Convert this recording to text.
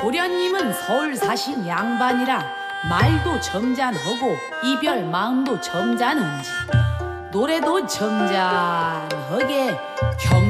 도련님은 서울 사신 양반이라 말도 점잖하고 이별 마음도 점잖은지 노래도 점잖하게